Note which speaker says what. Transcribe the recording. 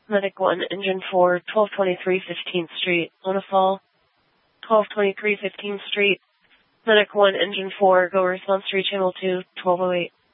Speaker 1: Medic 1, Engine 4, 1223 15th Street, Onafall. 1223 15th Street. Medic 1, Engine 4, go response to Channel 2, 1208.